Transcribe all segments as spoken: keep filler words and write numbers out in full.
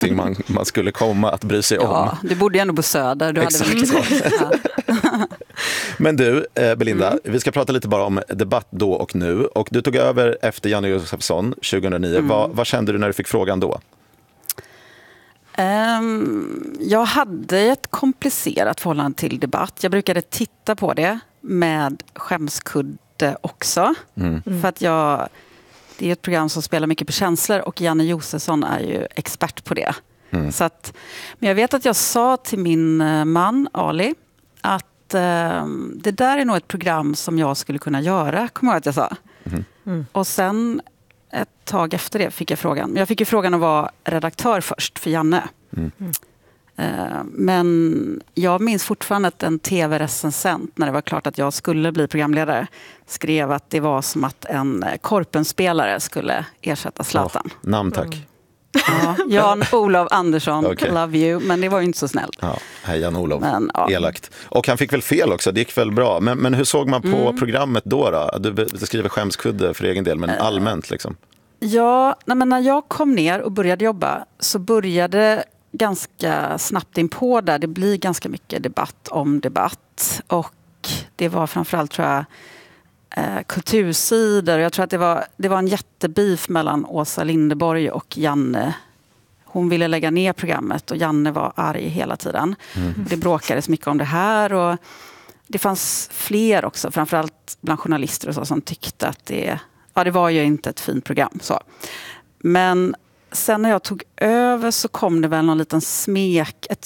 någonting man, man skulle komma att bry sig om. Ja, du bodde ju ändå på Söder. Du hade väl mycket ja. Men du, eh, Belinda, mm. vi ska prata lite bara om debatt då och nu. Och du tog över efter Janne Josefsson tjugohundraniyo. Mm. Vad, vad kände du när du fick frågan då? Um, jag hade ett komplicerat förhållande till debatt. Jag brukade titta på det med skämskudde också. Mm. För att jag, det är ett program som spelar mycket på känslor och Janne Josefsson är ju expert på det. Mm. Så att, men jag vet att jag sa till min man Ali att uh, det där är nog ett program som jag skulle kunna göra. Kommer jag att jag sa. Mm. Mm. Och sen ett tag efter det fick jag frågan. Men jag fick ju frågan att vara redaktör först för Janne. Mm. Uh, men jag minns fortfarande att en tv-recensent när det var klart att jag skulle bli programledare skrev att det var som att en korpenspelare skulle ersätta Zlatan. Oh, namn tack. Mm. Ja, Jan-Olof Andersson, okay. Love you, men det var ju inte så snällt. Ja, hej Jan-Olof, men, ja. elakt. Och han fick väl fel också, det gick väl bra. Men, men hur såg man på mm. programmet då? då? Du, du skriver skämskudde för egen del, men uh, allmänt liksom. Ja, nej, men när jag kom ner och började jobba så började ganska snabbt in på där. Det blir ganska mycket debatt om debatt. Och det var framförallt, tror jag, eh, kultursidor. Jag tror att det var, det var en jättebeef mellan Åsa Linderborg och Janne. Hon ville lägga ner programmet och Janne var arg hela tiden. Mm. Det bråkades mycket om det här. Och det fanns fler också, framförallt bland journalister och så, som tyckte att det, ja, det var ju inte ett fint program. Så. Men sen när jag tog över så kom det väl någon liten smek, ett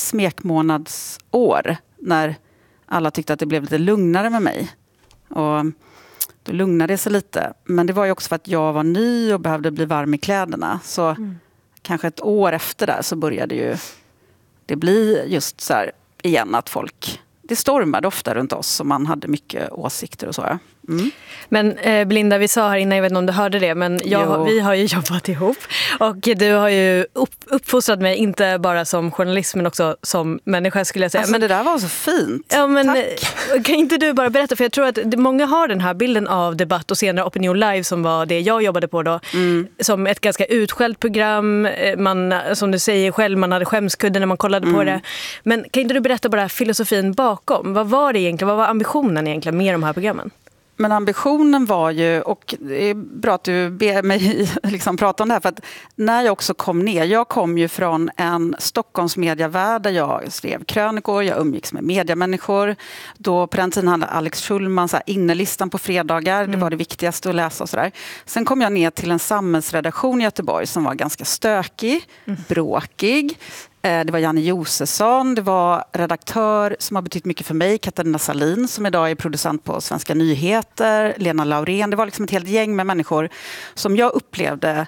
smekmånadsår när alla tyckte att det blev lite lugnare med mig. Och då lugnade det sig lite. Men det var ju också för att jag var ny och behövde bli varm i kläderna. Så mm. kanske ett år efter där så började ju det bli just så här igen att folk, det stormade ofta runt oss och man hade mycket åsikter och så. Mm. Men eh, Belinda, vi sa här innan, jag vet inte om du hörde det, men jag, vi har ju jobbat ihop och du har ju upp, uppfostrat mig inte bara som journalist men också som människa, skulle jag säga. Alltså, men det där var så fint. Ja, men tack. Kan inte du bara berätta, för jag tror att många har den här bilden av Debatt och senare Opinion Live, som var det jag jobbade på då, mm. som ett ganska utskällt program. Man, som du säger själv, man hade skämskudden när man kollade mm. på det. Men kan inte du berätta bara filosofin bakom? Vad var det egentligen? Vad var ambitionen egentligen med de här programmen? Men ambitionen var ju, och det är bra att du ber mig liksom prata om det här, för att när jag också kom ner, jag kom ju från en Stockholms mediavärld där jag skrev krönikor, jag umgicks med mediamänniskor. Då på den tiden hade Alex Schulman så här, innerlistan på fredagar, mm. det var det viktigaste att läsa och sådär. Sen kom jag ner till en samhällsredaktion i Göteborg som var ganska stökig, mm. bråkig. Det var Janne Josefsson, det var redaktör som har betytt mycket för mig, Katarina Salin, som idag är producent på Svenska Nyheter, Lena Laurén. Det var liksom ett helt gäng med människor som jag upplevde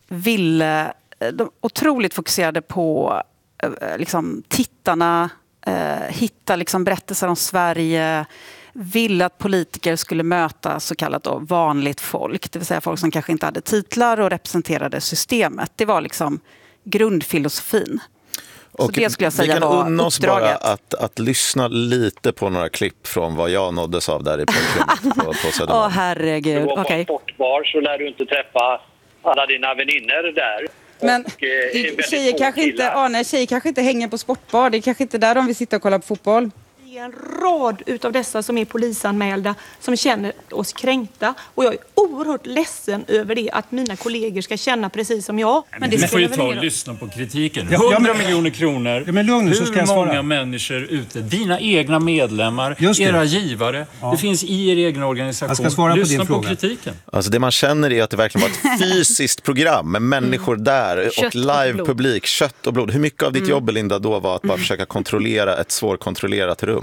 ville, de otroligt fokuserade på liksom, tittarna, eh, hitta liksom, berättelser om Sverige, ville att politiker skulle möta så kallat då, vanligt folk, det vill säga folk som kanske inte hade titlar och representerade systemet. Det var liksom grundfilosofin. Och det skulle jag säga vi kan unna oss bara att, att lyssna lite på några klipp från vad jag nåddes av där i på, på Södermalm. Åh oh, herregud, okej. Okay. På sportbar så lär du inte träffa alla dina vänner där. Men och, eh, tjejer, kanske inte, Arne, tjejer kanske inte hänger på sportbar. Det är kanske inte där de vill sitta och kolla på fotboll. En rad utav dessa som är polisanmälda som känner oss kränkta, och jag är oerhört ledsen över det, att mina kollegor ska känna precis som jag. Men det får ju ta och lyssna på kritiken. hundra miljoner kronor. Ja, men lugn, hur så ska jag många svara. Människor ute, dina egna medlemmar, era givare, ja. Det finns i er egen organisation. Jag ska svara på lyssna din på fråga. Kritiken. Alltså det man känner är att det verkligen var ett fysiskt program med människor mm. där och live-publik, kött och blod. Hur mycket av ditt mm. jobb, Linda, då var att bara försöka kontrollera ett svårkontrollerat rum?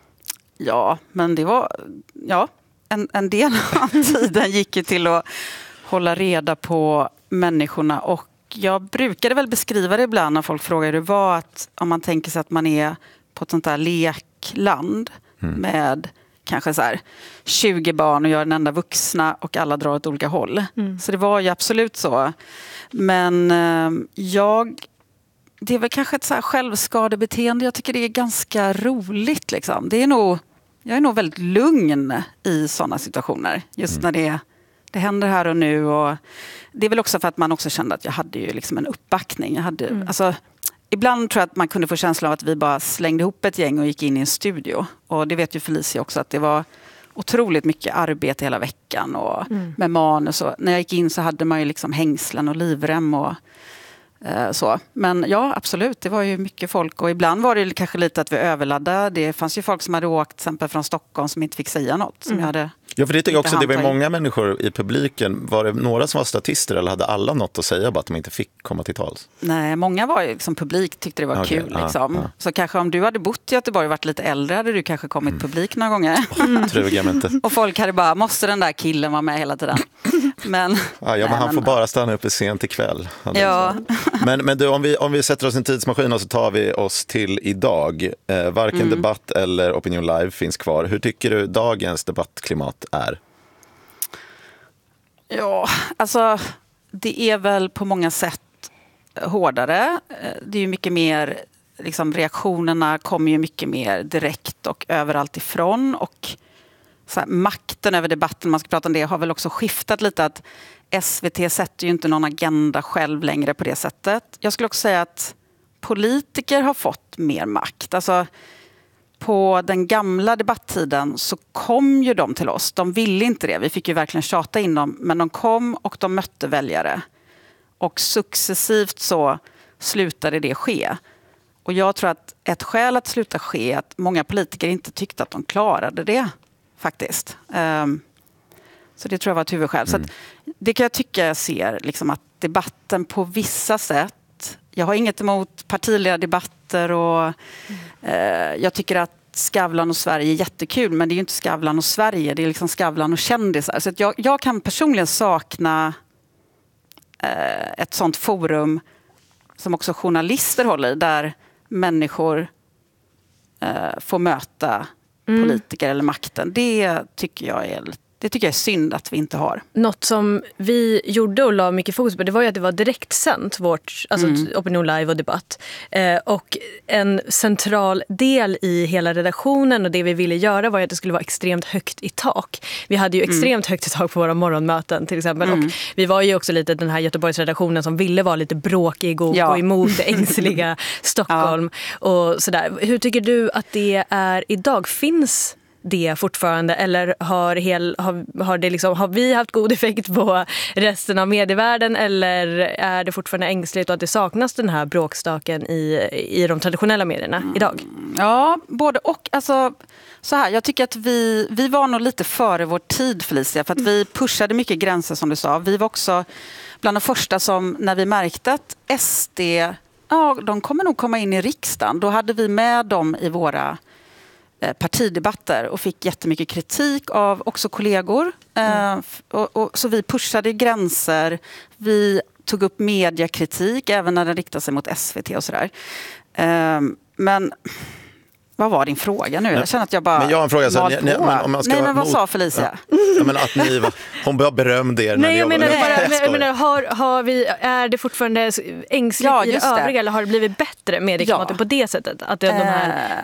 Ja, men det var ja, en, en del av tiden gick ju till att hålla reda på människorna, och jag brukade väl beskriva det ibland när folk frågar hur det var, att om man tänker sig att man är på ett sånt där lekland mm. med kanske så här tjugo barn och jag är den enda vuxna och alla drar åt olika håll. Mm. Så det var ju absolut så. Men eh, jag det är väl kanske ett så här självskadebeteende. Jag tycker det är ganska roligt. Liksom. Det är nog, jag är nog väldigt lugn i sådana situationer. Just mm. när det, det händer här och nu. Och det är väl också för att man också kände att jag hade ju liksom en uppbackning. Jag hade, mm. alltså, ibland tror jag att man kunde få känslan av att vi bara slängde ihop ett gäng och gick in i en studio. Och det vet ju Felicia också, att det var otroligt mycket arbete hela veckan och mm. med manus. Och när jag gick in så hade man ju liksom hängslen och livrem och eh, så. Men ja, absolut, det var ju mycket folk. Och ibland var det kanske lite att vi överladdade. Det fanns ju folk som hade åkt till exempel från Stockholm som inte fick säga något. Som mm. jag hade ja, för det tycker jag också, det var många människor i publiken. Var det några som var statister eller hade alla något att säga bara att de inte fick komma till tals? Nej, många var ju liksom publik, tyckte det var okay, kul. Liksom. Ah, ah. Så kanske om du hade bott i Göteborg och varit lite äldre hade du kanske kommit mm. publik några gånger. Mm. Tror jag inte. Och folk hade bara, måste den där killen vara med hela tiden? Men, ja, ja, men han får bara stanna uppe sent ikväll. Ja. Men, men du, om vi, om vi sätter oss i en tidsmaskin och så tar vi oss till idag. Eh, varken mm. Debatt eller Opinion Live finns kvar. Hur tycker du dagens debattklimat är? Ja, alltså det är väl på många sätt hårdare. Det är ju mycket mer, liksom, reaktionerna kommer ju mycket mer direkt och överallt ifrån. Och så här, makten över debatten, man ska prata om det, har väl också skiftat lite. Att S V T sätter ju inte någon agenda själv längre på det sättet. Jag skulle också säga att politiker har fått mer makt. Alltså på den gamla debatttiden så kom ju de till oss. De ville inte det. Vi fick ju verkligen tjata in dem. Men de kom och de mötte väljare. Och successivt så slutade det ske. Och jag tror att ett skäl att sluta ske är att många politiker inte tyckte att de klarade det. Faktiskt. Um, så det tror jag var ett huvudskäl. Mm. Så att det kan jag tycka jag ser. Liksom att debatten på vissa sätt. Jag har inget emot partiledardebatter och mm. eh, jag tycker att Skavlan och Sverige är jättekul, men det är ju inte Skavlan och Sverige, det är liksom Skavlan och kändisar. Så att jag, jag kan personligen sakna eh, ett sånt forum som också journalister håller i, där människor eh, får möta mm. politiker eller makten. Det tycker jag är Det tycker jag är synd att vi inte har. Något som vi gjorde och la mycket fokus på, det var ju att det var direktsänt, vårt alltså mm. Opinion Live och debatt. Eh, och en central del i hela redaktionen och det vi ville göra var att det skulle vara extremt högt i tak. Vi hade ju extremt mm. högt i tak på våra morgonmöten till exempel. Mm. Och vi var ju också lite den här Göteborgsredaktionen som ville vara lite bråkig och ja. gå emot det ängsliga Stockholm. Ja. Och sådär. Hur tycker du att det är idag? Finns det fortfarande, eller har, hel, har, har, det liksom, har vi haft god effekt på resten av medievärlden, eller är det fortfarande ängsligt och att det saknas den här bråkstaken i, i de traditionella medierna mm. idag? Ja, både och. Alltså, så här, jag tycker att vi, vi var nog lite före vår tid, Felicia, för att vi pushade mycket gränser som du sa. Vi var också bland de första som, när vi märkte att S D, ja, de kommer nog komma in i riksdagen, då hade vi med dem i våra partidebatter och fick jättemycket kritik av också kollegor. Mm. Uh, och, och, så vi pushade gränser. Vi tog upp mediekritik även när det riktade sig mot S V T och sådär. Uh, men vad var din fråga nu? Jag känner att jag bara men jag har en fråga. Så, ni, ni, men om man ska Nej, men vad mot... sa Felicia? Ja. Ja, men att ni var, hon bara berömde er när Nej, ni jag menar, jobbade. bara, jag menar, har, har vi, är det fortfarande ängsligt ja, i det övriga det. Eller har det blivit bättre med det ja. på det sättet? Att de här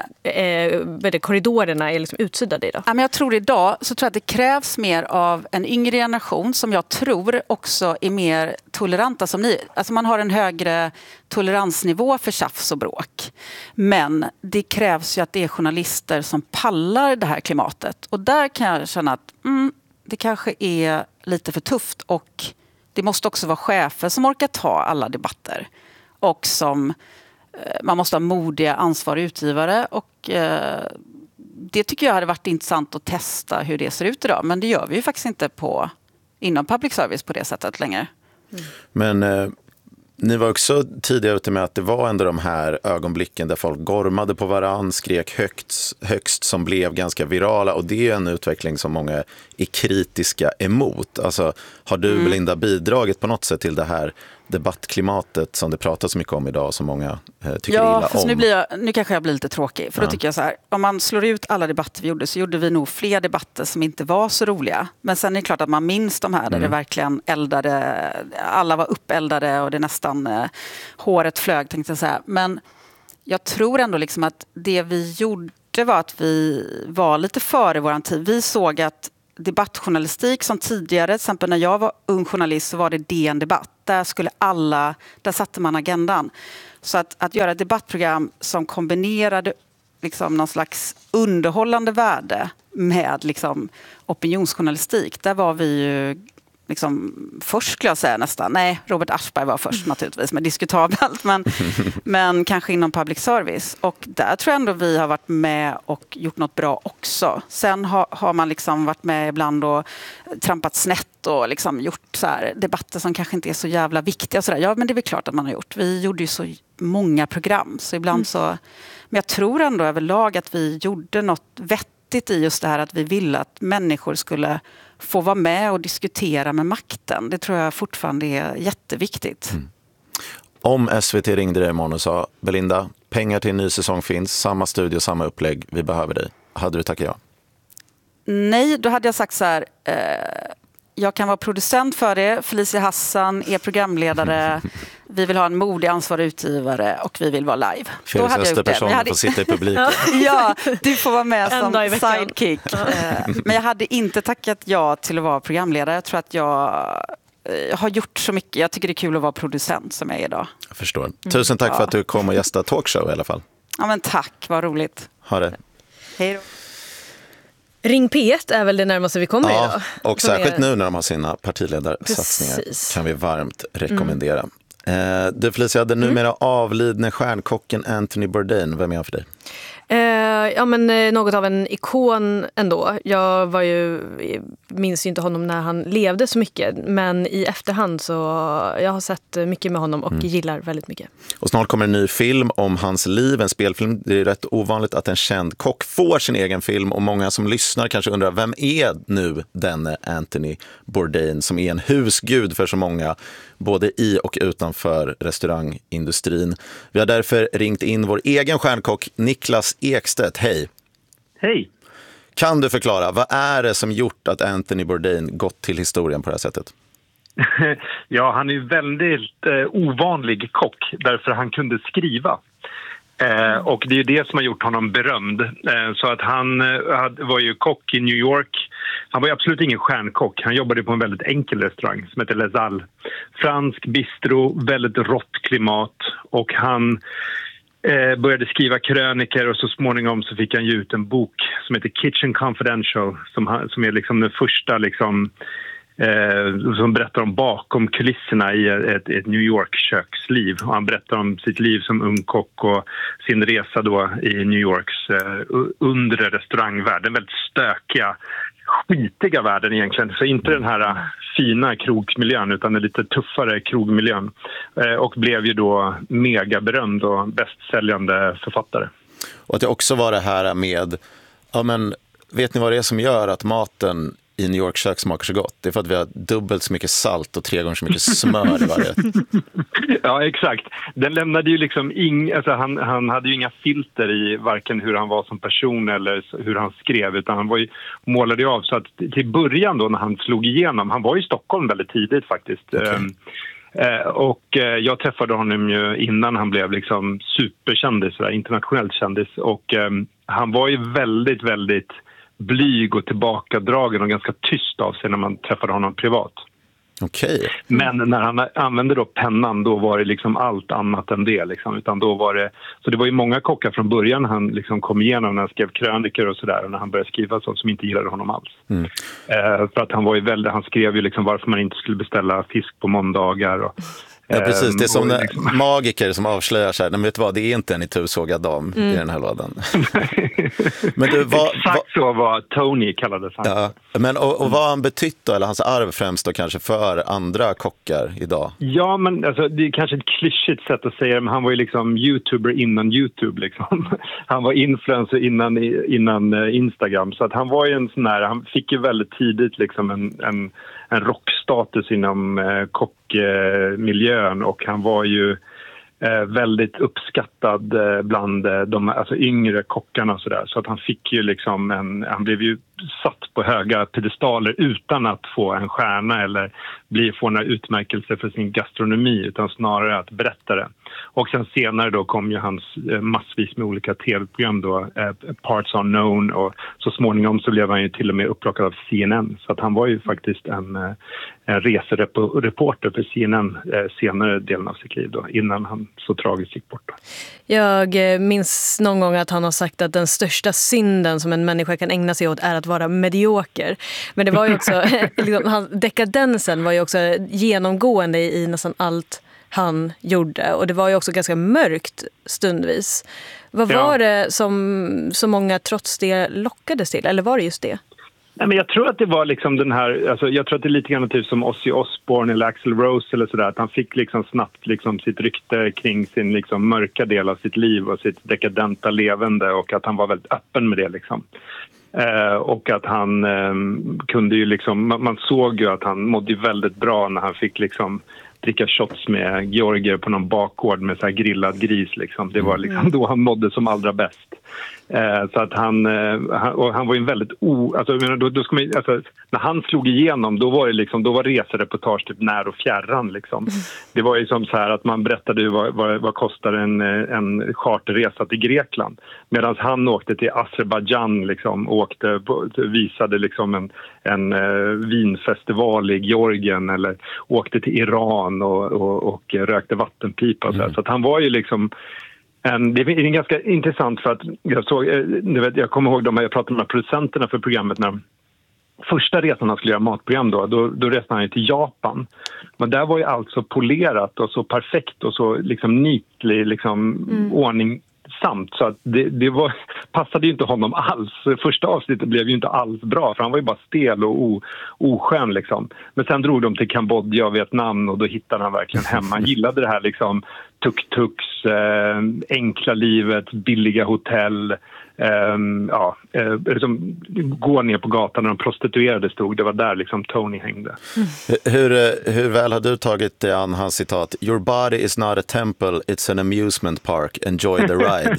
eh, korridorerna är liksom utsuddade idag? Ja, men jag tror idag så tror jag att det krävs mer av en yngre generation som jag tror också är mer toleranta som ni. Alltså man har en högre toleransnivå för tjafs och bråk. Men det krävs ju att det är journalister som pallar det här klimatet. Och där kan jag känna att mm, det kanske är lite för tufft. Och det måste också vara chefer som orkar ta alla debatter. Och som eh, man måste ha modiga, ansvariga utgivare. Och eh, det tycker jag hade varit intressant att testa hur det ser ut idag. Men det gör vi ju faktiskt inte på, inom public service på det sättet längre. Mm. Men... Eh... Ni var också tidigare ute med att det var ändå de här ögonblicken där folk gormade på varann, skrek högst, högst som blev ganska virala, och det är en utveckling som många är kritiska emot. Alltså, har du, mm. Belinda, bidragit på något sätt till det här debattklimatet som det pratas så mycket om idag som många eh, tycker ja, illa om? Nu, blir jag, nu kanske jag blir lite tråkig, för ja. Då tycker jag så här, om man slår ut alla debatter vi gjorde så gjorde vi nog fler debatter som inte var så roliga. Men sen är det klart att man minns de här där mm. det verkligen eldade, alla var uppeldade och det nästan eh, håret flög, tänkte jag säga. Men jag tror ändå liksom att det vi gjorde var att vi var lite före våran tid. Vi såg att debattjournalistik som tidigare, till exempel när jag var ung journalist så var det D N Debatt. Där skulle alla, där satte man agendan. Så att, att göra ett debattprogram som kombinerade liksom någon slags underhållande värde med liksom opinionsjournalistik, där var vi ju liksom först, skulle jag säga nästan. Nej, Robert Aschberg var först naturligtvis, men diskutabelt. Men, men kanske inom public service. Och där tror jag ändå vi har varit med och gjort något bra också. Sen har, har man liksom varit med ibland och trampat snett och liksom gjort så här debatter som kanske inte är så jävla viktiga. Och så där. Ja, men det är väl klart att man har gjort. Vi gjorde ju så många program. Så ibland mm. så... Men jag tror ändå överlag att vi gjorde något vettigt i just det här att vi ville att människor skulle få vara med och diskutera med makten. Det tror jag fortfarande är jätteviktigt. Mm. Om S V T ringde dig imorgon och sa, Belinda, pengar till en ny säsong finns, samma studio, samma upplägg, vi behöver dig. Hade du tackat ja? Nej, då hade jag sagt så här, eh, jag kan vara producent för det, Felicia Hassan är programledare, vi vill ha en modig ansvarig utgivare och vi vill vara live. Då hade jag gjort det. Men jag hade... får sitta i publiken. Ja, du får vara med som sidekick. Men jag hade inte tackat ja till att vara programledare. Jag tror att jag har gjort så mycket. Jag tycker det är kul att vara producent som jag är idag. Jag förstår. Tusen tack mm. för att du kom och gästade Talkshow i alla fall. Ja, men tack, vad roligt. Ha det. Hej då. Ring P ett är väl det närmaste vi kommer ja, idag. Och särskilt är... nu när de har sina partiledarsatsningar. Precis. Kan vi varmt rekommendera. Mm. Eh, du Felicia, den numera mm. avlidne stjärnkocken Anthony Bourdain, vem är han för dig? Eh, ja men eh, något av en ikon ändå. Jag var ju, minns ju inte honom när han levde så mycket, men i efterhand så jag har sett mycket med honom och mm. gillar väldigt mycket. Och snart kommer en ny film om hans liv, en spelfilm. Det är rätt ovanligt att en känd kock får sin egen film och många som lyssnar kanske undrar, vem är nu denne Anthony Bourdain som är en husgud för så många, både i och utanför restaurangindustrin. Vi har därför ringt in vår egen stjärnkock Niklas Ekstedt. Hej! Hej! Kan du förklara, vad är det som gjort att Anthony Bourdain gått till historien på det här sättet? Ja, han är ju väldigt eh, ovanlig kock därför han kunde skriva. Eh, och det är det som har gjort honom berömd. Eh, så att han eh, var ju kock i New York. Han var ju absolut ingen stjärnkock. Han jobbade på en väldigt enkel restaurang som heter Les Halles. Fransk bistro, väldigt rått klimat. Och han eh, började skriva kröniker och så småningom så fick han ge ut en bok som heter Kitchen Confidential. Som, som är liksom den första liksom... Eh, som berättar om bakom kulisserna i ett, ett New York-köksliv. Och han berättar om sitt liv som ung kock och sin resa då i New Yorks eh, undre restaurangvärld. Den väldigt stökiga, skitiga världen egentligen. Så inte den här fina krogmiljön utan den lite tuffare krogmiljön. Eh, och blev ju då mega berömd och bästsäljande författare. Och att det också var det här med, ja men vet ni vad det är som gör att maten i New York kök smakar så gott? Det är för att vi har dubbelt så mycket salt och tre gånger så mycket smör i varje. Ja, exakt. Den lämnade ju liksom ing, alltså han, han hade ju inga filter i varken hur han var som person eller hur han skrev, utan han var ju, målade ju av. Så att till början då när han slog igenom, han var i Stockholm väldigt tidigt faktiskt. Okay. Um, uh, och uh, jag träffade honom ju innan han blev liksom superkändis, sådär, internationellt kändis. Och um, han var ju väldigt, väldigt blyg och tillbakadragen och ganska tyst av sig när man träffade honom privat. Okej. Okay. Men när han använde då pennan, då var det liksom allt annat än det. Liksom. Utan då var det, så det var ju många kockar från början han liksom kom igenom när han skrev kröniker och sådär. Och när han började skriva sånt som inte gillade honom alls. Mm. Eh, för att han var ju väldigt, han skrev ju liksom varför man inte skulle beställa fisk på måndagar och ja, precis. Det är som liksom magiker som avslöjar sig. Men vet du vad, det är inte en itusågad dam mm. i den här lådan. Men du, vad, Exakt vad, så var Tony kallades han. Ja, men, och, och vad han betytt då, eller hans arv främst då kanske för andra kockar idag? Ja, men alltså, det är kanske ett klyschigt sätt att säga det, men han var ju liksom YouTuber innan YouTube. Liksom. Han var influencer innan, innan Instagram. Så att han var ju en sån här, han fick ju väldigt tidigt liksom en... en en rockstatus inom eh, kockmiljön eh, och han var ju eh, väldigt uppskattad eh, bland eh, de alltså, yngre kockarna och sådär. Så att han fick ju liksom en, han blev ju satt på höga pedestaler utan att få en stjärna eller bli, få några utmärkelser för sin gastronomi utan snarare att berätta det. Och sen senare då kom ju hans eh, massvis med olika tv-program då, eh, Parts Unknown, och så småningom så blev han ju till och med upplockad av C N N. Så att han var ju faktiskt en, eh, en resereporter för C N N eh, senare delen av sitt liv då, innan han så tragiskt gick bort. Då. Jag eh, minns någon gång att han har sagt att den största synden som en människa kan ägna sig åt är att vara medioker. Men det var ju också, liksom, han, dekadensen var ju också genomgående i, i nästan allt han gjorde. Och det var ju också ganska mörkt stundvis. Vad Ja. var det som så många trots det lockades till? Eller var det just det? Nej, men jag tror att det var liksom den här, alltså jag tror att det är lite grann typ som Ozzy Osbourne eller Axl Rose eller sådär, att han fick liksom snabbt liksom sitt rykte kring sin liksom mörka del av sitt liv och sitt dekadenta levande, och att han var väldigt öppen med det liksom. Eh, och att han eh, kunde ju liksom, man, man såg ju att han mådde väldigt bra när han fick liksom dricka shots med Georgier på någon bakgård med så här grillad gris liksom. Det var liksom då han mådde som allra bäst. Eh, så att han, eh, han, och han var ju en väldigt o... Alltså, jag menar, då, då ska man, alltså, när han slog igenom, då var det liksom, då var resereportage typ när och fjärran liksom. Det var ju som så här att man berättade vad, vad, vad kostar en, en charterresa till Grekland. Medan han åkte till Azerbaijan liksom, och åkte på, visade liksom en, en uh, vinfestival i Georgien, eller åkte till Iran och, och, och rökte vattenpipa och så, mm. så att han var ju liksom en, det är ganska intressant för att jag såg, du vet, jag kommer ihåg de här, jag pratade med producenterna för programmet när första resan han skulle göra matprogram då, då, då reste han ju till Japan. Men där var ju allt så polerat och så perfekt och så liksom neatly liksom mm. ordning samt, så att det, det var, passade ju inte honom alls. Första avsnittet blev ju inte alls bra, för han var ju bara stel och o, oskön liksom. Men sen drog de till Kambodja och Vietnam, och då hittade han verkligen hem. Han gillade det här liksom tuk-tuks, eh, enkla livet, billiga hotell, eh, ja, eh, liksom, gå ner på gatan när de prostituerade stod. Det var där liksom Tony hängde. Mm. Hur, hur väl har du tagit det an hans citat? Your body is not a temple, it's an amusement park. Enjoy the ride.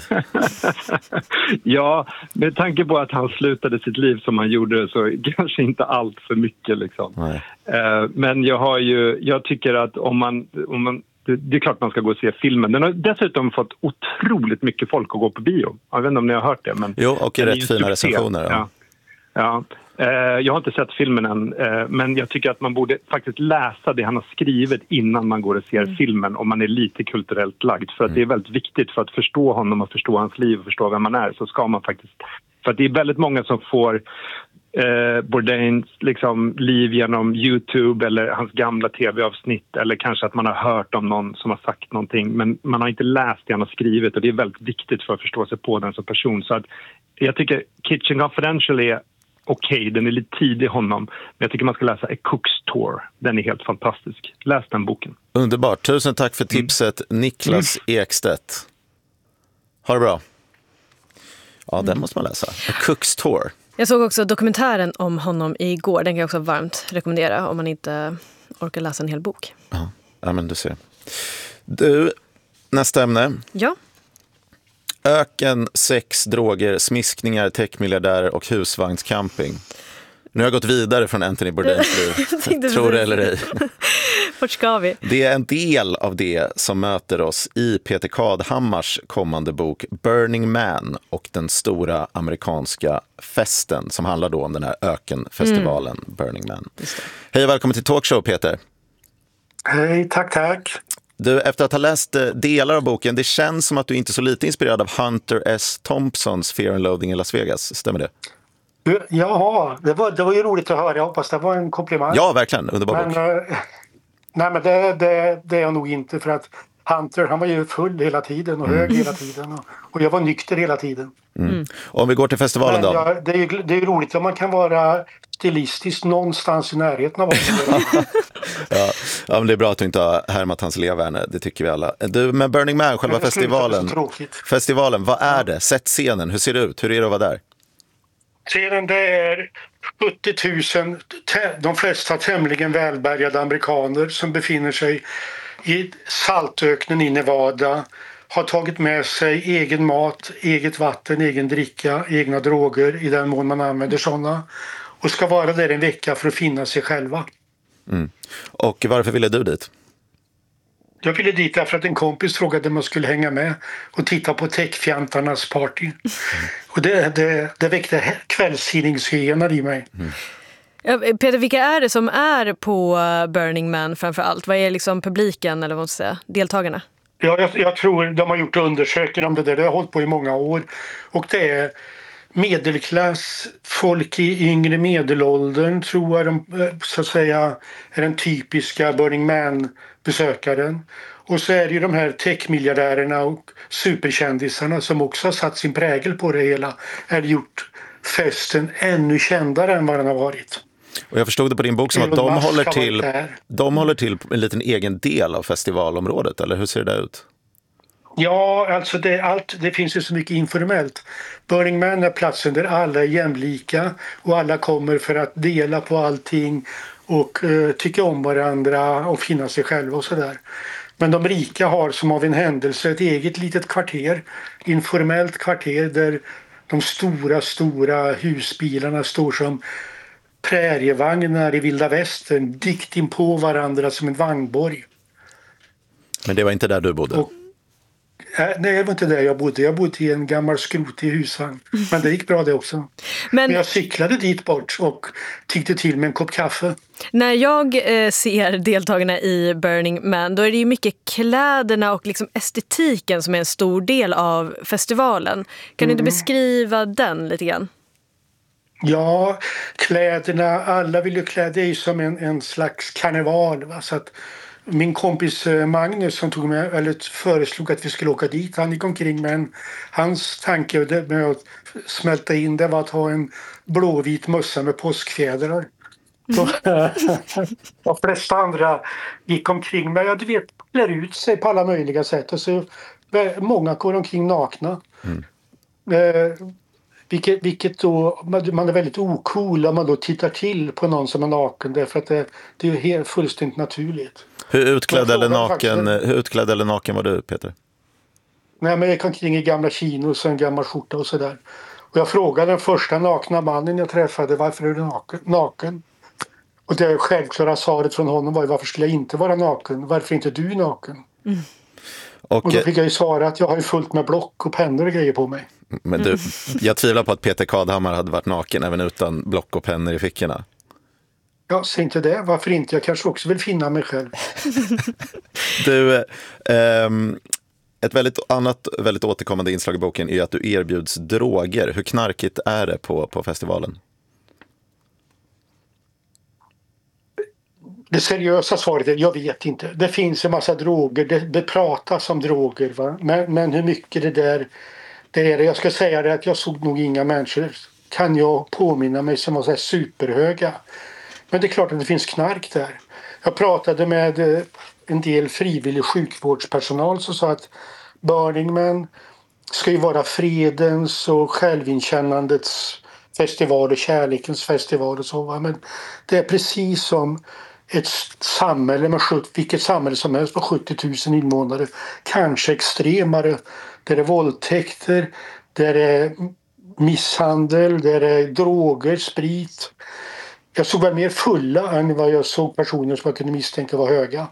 Ja, med tanke på att han slutade sitt liv som han gjorde, så kanske inte allt för mycket liksom. Nej. Eh, men jag har ju, jag tycker att om man, om man det är klart man ska gå och se filmen. Den har dessutom fått otroligt mycket folk att gå på bio. Jag vet inte om ni har hört det. Men jo, och rätt fina recensioner. Ja. Ja. Ja. Jag har inte sett filmen än, men jag tycker att man borde faktiskt läsa det han har skrivit innan man går och ser mm. filmen, om man är lite kulturellt lagd. För att mm. det är väldigt viktigt för att förstå honom och förstå hans liv och förstå vem man är, så ska man faktiskt... För att det är väldigt många som får... Eh, Bourdains liksom, liv genom YouTube eller hans gamla tv-avsnitt, eller kanske att man har hört om någon som har sagt någonting, men man har inte läst det han har skrivit, och det är väldigt viktigt för att förstå sig på den som person. Så att jag tycker Kitchen Confidential är okej, okay, den är lite tidig honom, men jag tycker man ska läsa A Cook's Tour. Den är helt fantastisk. Läs den boken. Underbart, tusen tack för tipset, mm. Niklas mm. Ekstedt. Ha det bra. Ja, mm. den måste man läsa. A Cook's Tour. Jag såg också dokumentären om honom igår. Den kan jag också varmt rekommendera om man inte orkar läsa en hel bok. Ja, ja men du ser. Du, nästa ämne. Ja. Öken, sex, droger, smiskningar, techmiljardärer och husvagnscamping. Nu har jag gått vidare från Anthony Bourdains liv. Tror det eller ej. Vart ska vi? Det är en del av det som möter oss i Peter Kadhammars kommande bok Burning Man och den stora amerikanska festen, som handlar då om den här ökenfestivalen mm. Burning Man. Hej och välkommen till Talkshow, Peter. Hej, tack, tack. Du, efter att ha läst delar av boken, det känns som att du inte är så lite inspirerad av Hunter S. Thompsons Fear and Loathing i Las Vegas. Stämmer det? Jaha, det var, det var ju roligt att höra. Jag hoppas det var en komplimang. Ja, verkligen. Underbar men, bok. Uh, nej, men det, det, det är jag nog inte, för att Hunter, han var ju full hela tiden och mm. hög hela tiden. Och, och jag var nykter hela tiden. Mm. Om vi går till festivalen men, då. Ja, det, är ju, det är ju roligt om man kan vara stilistiskt någonstans i närheten av vad ja, ja, men det är bra att du inte har härmat hans leverne, det tycker vi alla. Du, men Burning Man, själva men festivalen. Festivalen, vad är det? Sätt scenen, hur ser det ut? Hur är det att vara där? Scenen, det är sjuttio tusen, de flesta tämligen välbärgade amerikaner som befinner sig i saltöknen i Nevada, har tagit med sig egen mat, eget vatten, egen dricka, egna droger i den mån man använder sådana, och ska vara där en vecka för att finna sig själva. Mm. Och varför ville du dit? Jag ville dit därför att en kompis frågade om jag skulle hänga med och titta på techfjantarnas party. Mm. Och det, det, det väckte kvällstidningshyena i mig. Mm. Ja, Peter, vilka är det som är på Burning Man framför allt? Vad är liksom publiken eller vad man ska säga, deltagarna? Ja, jag, jag tror de har gjort undersökningar om det där. Det har hållit på i många år. Och det är medelklass, folk i yngre medelåldern tror jag de, så att säga, är den typiska Burning Man-besökaren. Och så är det ju de här techmiljardärerna och superkändisarna som också har satt sin prägel på det hela. Har gjort festen ännu kändare än vad den har varit. Och jag förstod det på din bok som att de håller, till, de håller till en liten egen del av festivalområdet, eller hur ser det ut? Ja, alltså det, allt, det finns ju så mycket informellt. Burning Man är platsen där alla är jämlika och alla kommer för att dela på allting och uh, tycka om varandra och finna sig själva och sådär. Men de rika har som av en händelse ett eget litet kvarter, informellt kvarter där de stora, stora husbilarna står som prärievagnar i vilda västern, dikt in på varandra som en vagnborg. Men det var inte där du bodde? Och, äh, nej, det var inte där jag bodde. Jag bodde i en gammal skrotig husvagn. Men det gick bra det också. Men, Men jag cyklade dit bort och tyckte till med en kopp kaffe. När jag eh, ser deltagarna i Burning Man, då är det ju mycket kläderna och liksom estetiken som är en stor del av festivalen. Kan du inte mm. beskriva den lite grann? Ja, kläderna, alla vill ju klä dig som en, en slags karneval. Va? Så att min kompis Magnus som tog med, eller föreslog att vi skulle åka dit, han gick omkring, men hans tanke med att smälta in det var att ha en blåvit mössa med påskfjädrar. De flesta andra gick omkring med, ja, du vet, klär ut sig på alla möjliga sätt. Och så, många går omkring nakna. Mm. Eh, Vilket, vilket då, man är väldigt ocool om man då tittar till på någon som är naken, därför att det, det är helt fullständigt naturligt. Hur utklädd eller naken, faktiskt, hur utklädd eller naken var du, Peter? Nej, men jag kom kring i gamla chinos och en gammal skjorta och sådär. Och jag frågade den första nakna mannen jag träffade, varför är du naken? naken? Och det självklara svaret från honom var, varför skulle jag inte vara naken? Varför är inte du naken? Mm. Och, och då fick jag ju svara att jag har ju fullt med block och pennor och grejer på mig. Men du, jag tvivlar på att Peter Kadhammar hade varit naken även utan block och pennor i fickorna. Ja, säg inte det. Varför inte? Jag kanske också vill finna mig själv. Du, ähm, ett väldigt annat väldigt återkommande inslag i boken är att du erbjuds droger. Hur knarkigt är det på, på festivalen? Det seriösa svaret är, jag vet inte. Det finns en massa droger, det, det pratas om droger. Va? Men, men hur mycket det där, det är det. Jag ska säga det att jag såg nog inga människor, kan jag påminna mig, som var så här superhöga. Men det är klart att det finns knark där. Jag pratade med en del frivillig sjukvårdspersonal som sa att Burning Man ska ju vara fredens och självinkännandets festival och kärlekens festival och så. Va? Men det är precis som ett samhälle med sjuttio, vilket samhälle som helst med sjuttio tusen invånare, kanske extremare, där det är våldtäkter, där det är misshandel, där det är droger, sprit. Jag såg väl mer fulla än vad jag såg personer som jag kunde misstänka var höga.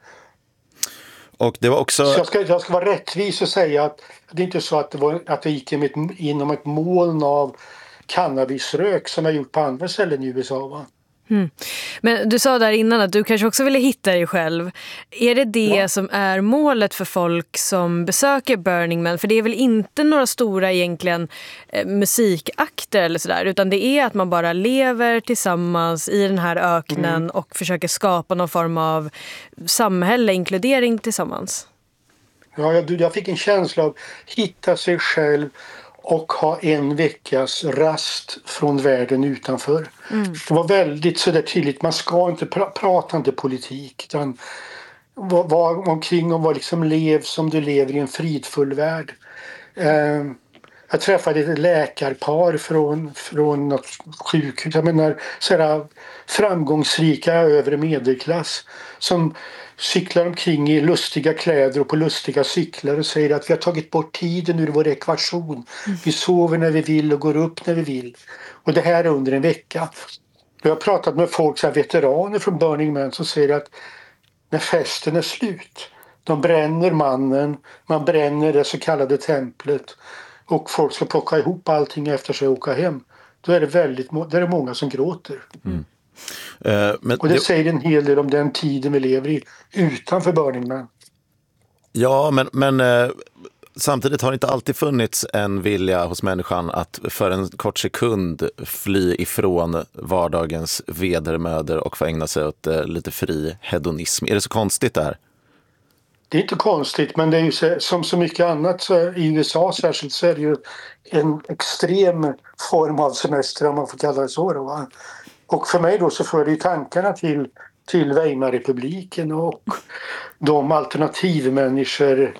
Och det var också... Så jag ska, jag ska vara rättvis och säga att det är inte så att det, var, att det gick inom ett moln av cannabisrök som jag gjort på andra ställen i U S A, va? Mm. Men du sa där innan att du kanske också ville hitta dig själv. Är det det ja. som är målet för folk som besöker Burning Man? För det är väl inte några stora egentligen eh, musikakter eller sådär, utan det är att man bara lever tillsammans i den här öknen mm. och försöker skapa någon form av samhälle, inkludering tillsammans. Ja, jag, jag fick en känsla av hitta sig själv och ha en veckas rast från världen utanför. Mm. Det var väldigt så där tydligt. Man ska inte pra- prata inte politik. Utan var, var omkring och var liksom lev som du lever i en fridfull värld. Eh, jag träffade ett läkarpar från, från något sjukhus. Jag menar sådär framgångsrika övre medelklass som cyklar omkring i lustiga kläder och på lustiga cyklar och säger att vi har tagit bort tiden ur vår ekvation. Mm. Vi sover när vi vill och går upp när vi vill. Och det här är under en vecka. Jag har pratat med folk, så här veteraner från Burning Man, som säger att när festen är slut, De bränner mannen, man bränner det så kallade templet och folk ska plocka ihop allting efter sig och åka hem. Då är det väldigt det är många som gråter. Mm. Uh, men och det, det säger en hel del om den tiden vi lever i utanför Burning Man. Ja, men, men uh, samtidigt har det inte alltid funnits en vilja hos människan att för en kort sekund fly ifrån vardagens vedermödor och få ägna sig åt uh, lite fri hedonism. Är det så konstigt det här? Det är inte konstigt, men det är ju så, som så mycket annat så i U S A särskilt så är det ju en extrem form av semester, om man får kalla det så. Då, va? Och för mig då så för det ju tankarna till, till Weimarrepubliken och de alternativmänniskor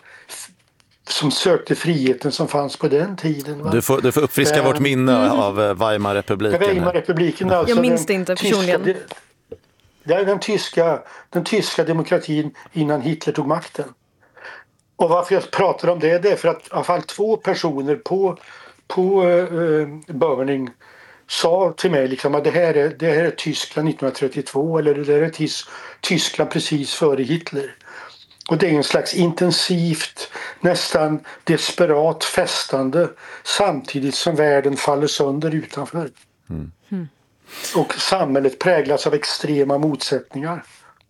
som sökte friheten som fanns på den tiden. Va? Du får, du får uppfriska ähm, vårt minne mm. av Weimarrepubliken. Weimarrepubliken alltså. Jag minns det inte personligen. Tyska, det är den tyska, den tyska demokratin innan Hitler tog makten. Och varför jag pratar om det, det är för att i alla fall två personer på, på uh, Burning sa till mig liksom att det här är, det här är Tyskland nittonhundratrettiotvå eller det här är Tys- Tyskland precis före Hitler. Och det är en slags intensivt, nästan desperat festande samtidigt som världen faller sönder utanför. Mm. Mm. Och samhället präglas av extrema motsättningar.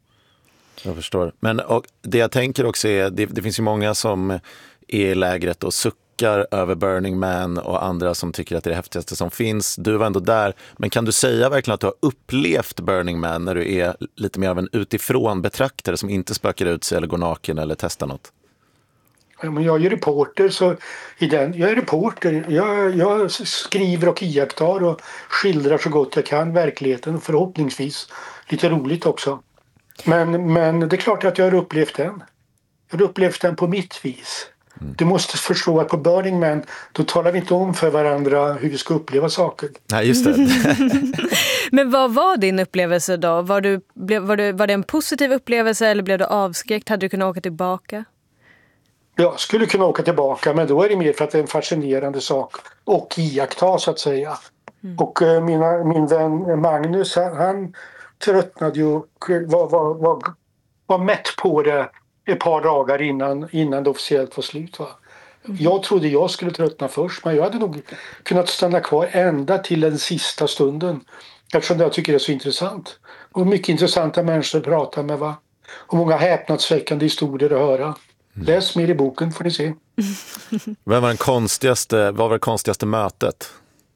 Jag förstår. Men och det jag tänker också är, det, det finns ju många som är i lägret och suckar över Burning Man och andra som tycker att det är det häftigaste som finns. Du var ändå där. Men kan du säga verkligen att du har upplevt Burning Man när du är lite mer av en utifrån betraktare som inte spökar ut sig eller går naken eller testar något? Men jag är reporter så i den, jag är reporter. Jag, jag skriver och iakttar och skildrar så gott jag kan verkligheten och förhoppningsvis lite roligt också. Men, men det är klart att jag har upplevt den. Jag har upplevt den på mitt vis. Mm. Du måste förstå att på Burning Man då talar vi inte om för varandra hur vi ska uppleva saker. Nej, just det. Men vad var din upplevelse då? Var, du, var, du, var det en positiv upplevelse eller blev du avskräckt? Hade du kunnat åka tillbaka? Jag skulle kunna åka tillbaka, men då är det mer för att det är en fascinerande sak och iaktta så att säga. Mm. Och uh, mina, min vän Magnus, han, han tröttnade ju, var, var, var, var mätt på det ett par dagar innan, innan det officiellt var slut. Va? Mm. Jag trodde jag skulle tröttna först, men jag hade nog kunnat stanna kvar ända till den sista stunden. Eftersom jag tycker det är så intressant. Och mycket intressanta människor att prata med, va? Och många häpnadsväckande historier att höra. Mm. Läs mer i boken får ni se. Vad var, den konstigaste, vad var det konstigaste mötet?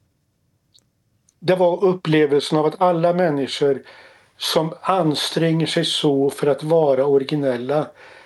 Det var upplevelsen av att alla människor som anstränger sig så för att vara originella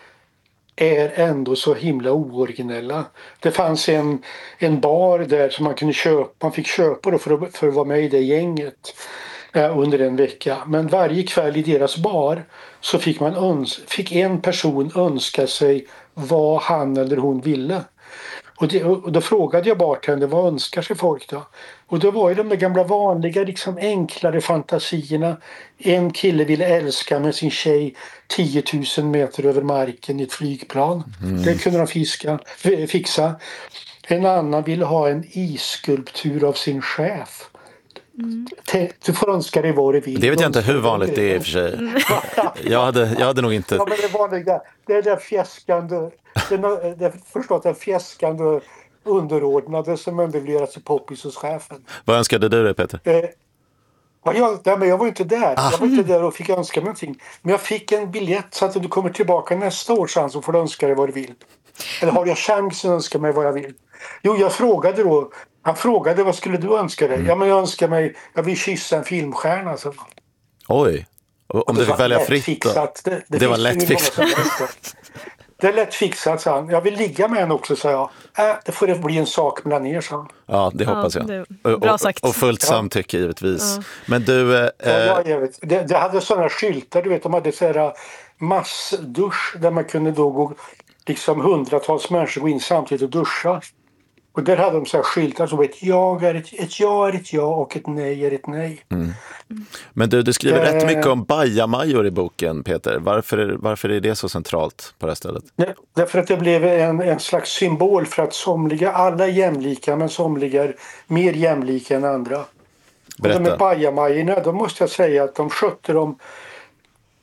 är ändå så himla ooriginella. Det fanns en, en bar där som man kunde köpa, man fick köpa då för, att, för att vara med i det gänget eh, under en vecka. Men varje kväll i deras bar så fick, man öns- fick en person önska sig vad han eller hon ville. Och, det, och då frågade jag bartender, vad önskar sig folk då? Och då var ju de där gamla vanliga, liksom enklare fantasierna. En kille ville älska med sin tjej tio tusen meter över marken i ett flygplan. Mm. Det kunde de fiska, fixa. En annan ville ha en isskulptur av sin chef. Mm. Du får önska dig vad du vill. Det vet jag inte hur vanligt det är i och för sig. Jag hade, jag hade nog inte... Ja, men det vanliga, det är det fjäskande, det är, det är förstås den fjäskande underordnade som ändå vill göra sig poppis hos chefen. Vad önskade du dig, Peter? Eh, jag, nej, men jag var inte där. Ah. Jag var inte där och fick önska mig någonting. Men jag fick en biljett så att du kommer tillbaka nästa år sen så får du önska dig vad du vill. Eller har jag chansen att önska mig vad jag vill? Jo, jag frågade då. Han frågade, vad skulle du önska dig? Mm. Ja, men jag önskar mig, jag vill kyssa en filmstjärna. Alltså. Oj, om och du fick välja fritt fixat. Det, det, det var lätt fixat. Det är lätt fixat, sa han. Jag vill ligga med henne också, sa jag. Äh, det får det bli en sak mellan er, sa han. Ja, det hoppas jag. Ja, det bra sagt. Och, och fullt samtycke, givetvis. Ja. Men du... Eh, ja, jag vet. Det, det hade sådana skyltar, du vet, de hade så här massdusch där man kunde då gå, liksom hundratals människor gå in samtidigt och duscha. Och där hade de så här skyltar som ett ja är ett, ett ja är ett ja och ett nej är ett nej. Mm. Men du, du skriver eh, rätt mycket om bajamajor i boken, Peter. Varför, varför är det så centralt på det här stället? Det, därför att det blev en, en slags symbol för att somliga, alla är jämlika, men somliga är mer jämlika än andra. Berätta. Och de med bajamajorna, då måste jag säga att de skötte dem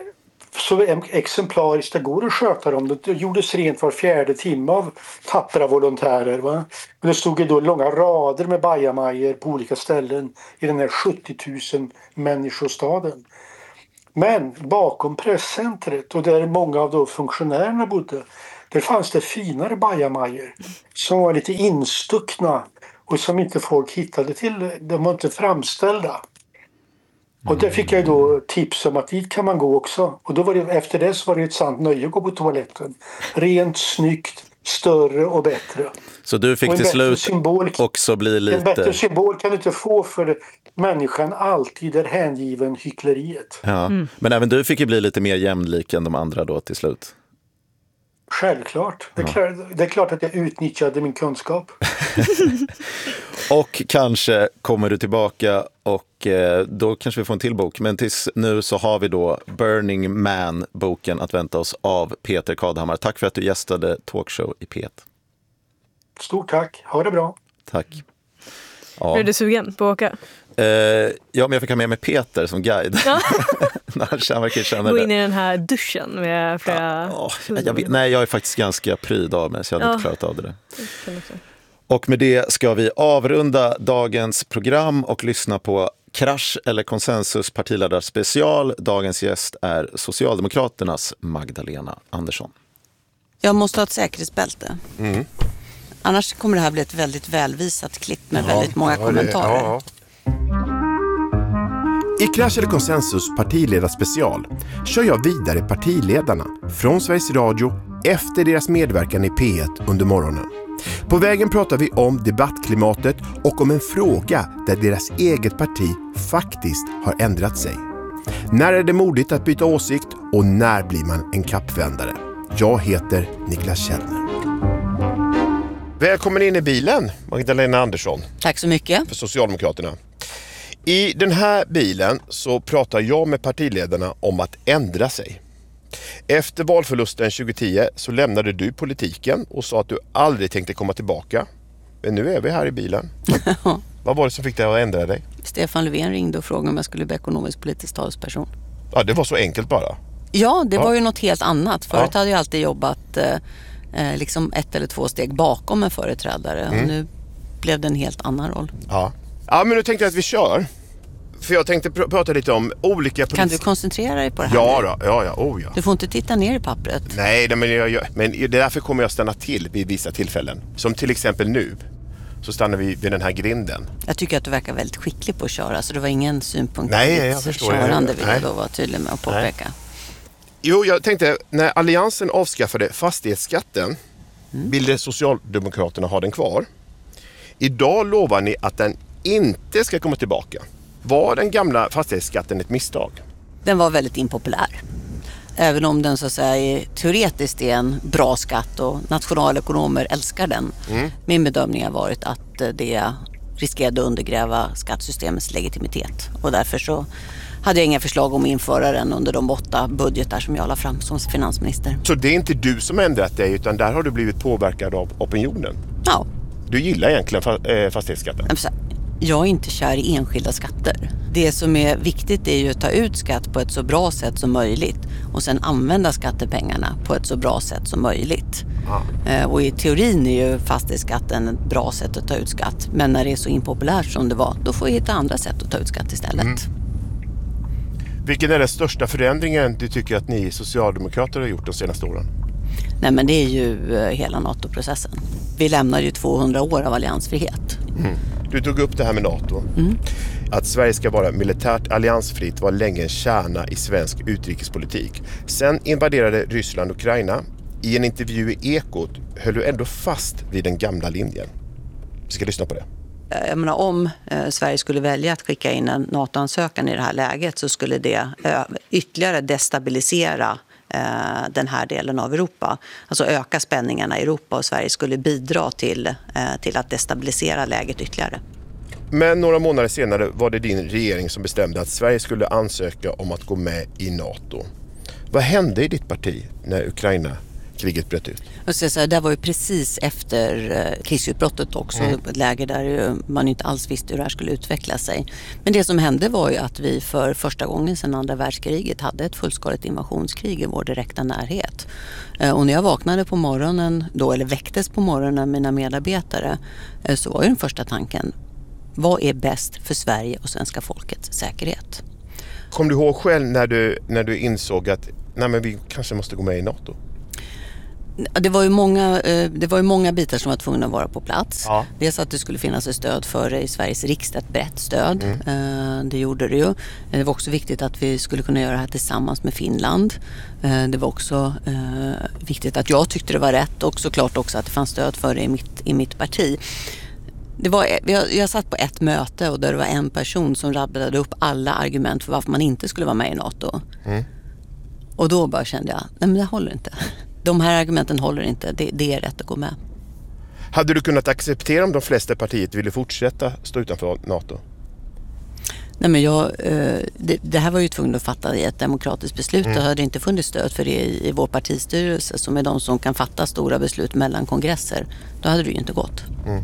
så exemplariskt det går att sköta dem. Det gjordes rent var fjärde timme av tappra volontärer. Va? Och det stod ju då långa rader med bajamajor på olika ställen i den här sjuttio tusen människostaden. Men bakom presscentret och där många av då funktionärerna bodde, där fanns det finare bajamajor som var lite instuckna och som inte folk hittade till. De var inte framställda. Och där fick jag då tips om att dit kan man gå också. Och då var det, efter det så var det ett sant nöje att gå på toaletten. Rent, snyggt, större och bättre. Så du fick till slut symbol, också bli lite... En bättre symbol kan du inte få för människan alltid är hängiven hyckleriet. Ja. Mm. Men även du fick ju bli lite mer jämlik än de andra då till slut. Självklart. Det är, klart, det är klart att jag utnyttjade min kunskap. Och kanske kommer du tillbaka och eh, då kanske vi får en till bok. Men tills nu så har vi då Burning Man-boken att vänta oss av Peter Kadhammar. Tack för att du gästade Talkshow i P ett. Stort tack. Ha det bra. Tack. Ja. Är du sugen på att åka? Eh, ja, men jag fick ha med mig Peter som guide. Ja. Gå in i den här duschen med flera... Ja, oh, jag vet, nej, jag är faktiskt ganska pryd av mig så jag hade ja. inte klarat av det. Och med det ska vi avrunda dagens program och lyssna på Krasch eller konsensus partiledarspecial. Dagens gäst är Socialdemokraternas Magdalena Andersson. Jag måste ha ett säkerhetsbälte. Mm. Annars kommer det här bli ett väldigt välvisat klipp med ja, väldigt många ja, kommentarer. Det, ja. I Krasch eller konsensus partiledarspecial kör jag vidare partiledarna från Sveriges Radio efter deras medverkan i P ett under morgonen. På vägen pratar vi om debattklimatet och om en fråga där deras eget parti faktiskt har ändrat sig. När är det modigt att byta åsikt och när blir man en kappvändare? Jag heter Niklas Källner. Välkommen in i bilen, Magdalena Andersson. Tack så mycket. För Socialdemokraterna. I den här bilen så pratar jag med partiledarna om att ändra sig. Efter valförlusten tjugohundratio så lämnade du politiken och sa att du aldrig tänkte komma tillbaka. Men nu är vi här i bilen. Vad var det som fick dig att ändra dig? Stefan Löfven ringde och frågade om jag skulle bli ekonomisk politisk talesperson. Ja, det var så enkelt bara. Ja, det ja. var ju något helt annat. Förut ja. hade jag alltid jobbat eh, liksom ett eller två steg bakom en företrädare. Mm. Och nu blev det en helt annan roll. Ja. Ja, men nu tänkte jag att vi kör. För jag tänkte pr- prata lite om olika... Polis- kan du koncentrera dig på det här? Ja, då, ja, ja, oh, ja. Du får inte titta ner i pappret. Nej, men, jag, jag, men därför kommer jag stanna till vid vissa tillfällen. Som till exempel nu. Så stannar vi vid den här grinden. Jag tycker att du verkar väldigt skicklig på att köra. Så det var ingen synpunkt. Nej, jag, jag förstår. Körande vill jag då vara tydlig med att påpeka. Nej. Jo, jag tänkte, när Alliansen avskaffade fastighetsskatten mm. ville Socialdemokraterna ha den kvar. Idag lovar ni att den inte ska komma tillbaka. Var den gamla fastighetsskatten ett misstag? Den var väldigt impopulär. Även om den så att säga teoretiskt är en bra skatt och nationalekonomer älskar den. Mm. Min bedömning har varit att det riskerade att undergräva skattesystemets legitimitet. Och därför så hade jag inga förslag om att införa den under de åtta budgetar som jag la fram som finansminister. Så det är inte du som ändrat dig utan där har du blivit påverkad av opinionen? Ja. Du gillar egentligen fastighetsskatten? Jag är inte kär i enskilda skatter. Det som är viktigt är ju att ta ut skatt på ett så bra sätt som möjligt och sen använda skattepengarna på ett så bra sätt som möjligt. Ah. Och i teorin är ju fastighetsskatten ett bra sätt att ta ut skatt. Men när det är så impopulärt som det var, då får vi hitta andra sätt att ta ut skatt istället. Mm. Vilken är den största förändringen du tycker att ni socialdemokrater har gjort de senaste åren? Nej, men det är ju hela NATO-processen. Vi lämnar ju tvåhundra år av alliansfrihet. Mm. Du tog upp det här med NATO. Mm. Att Sverige ska vara militärt alliansfritt var länge en kärna i svensk utrikespolitik. Sen invaderade Ryssland Ukraina. I en intervju i Ekot höll du ändå fast vid den gamla linjen. Vi ska lyssna på det. Jag menar, om eh, Sverige skulle välja att skicka in en NATO-ansökan i det här läget så skulle det eh, ytterligare destabilisera eh, den här delen av Europa. Alltså öka spänningarna i Europa och Sverige skulle bidra till, eh, till att destabilisera läget ytterligare. Men några månader senare var det din regering som bestämde att Sverige skulle ansöka om att gå med i NATO. Vad hände i ditt parti när Ukraina kriget bröt ut? Jag ska säga, det var ju precis efter eh, krigsutbrottet också, mm. ett läge där man inte alls visste hur det här skulle utveckla sig. Men det som hände var ju att vi för första gången sedan andra världskriget hade ett fullskaligt invasionskrig i vår direkta närhet. Eh, och när jag vaknade på morgonen då, eller väcktes på morgonen av mina medarbetare, eh, så var ju den första tanken: vad är bäst för Sverige och svenska folkets säkerhet? Kom du ihåg själv när du, när du insåg att nej, men vi kanske måste gå med i NATO? Det var ju många, det var ju många bitar som var tvungna att vara på plats. Ja. Dels att det skulle finnas ett stöd för det i Sveriges riksdag, ett brett stöd. Mm. Det gjorde det ju. Det var också viktigt att vi skulle kunna göra det här tillsammans med Finland. Det var också viktigt att jag tyckte det var rätt, och såklart också att det fanns stöd för det i mitt, i mitt parti. Det var, jag, jag satt på ett möte och där det var en person som rabblade upp alla argument för varför man inte skulle vara med i NATO. Mm. Och då bara kände jag, nej men det håller inte. De här argumenten håller inte, det, det är rätt att gå med. Hade du kunnat acceptera om de flesta partiet ville fortsätta stå utanför NATO? Nej men jag, det, det här var ju tvungen att fatta i ett demokratiskt beslut. Mm. Det hade inte funnits stöd för det i, i vår partistyrelse, som är de som kan fatta stora beslut mellan kongresser. Då hade det ju inte gått. Mm.